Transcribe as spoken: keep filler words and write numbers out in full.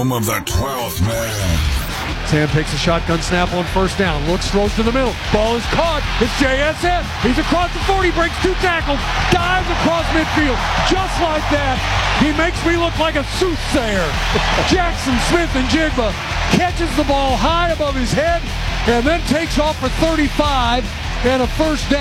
home of the twelfth man. Sam takes a shotgun snap on first down. Looks, throws to the middle. Ball is caught. It's J S N. He's across the forty, breaks two tackles, dives across midfield. Just like that, he makes me look like a soothsayer. Jackson Smith-Njigba catches the ball high above his head and then takes off for thirty-five and a first down.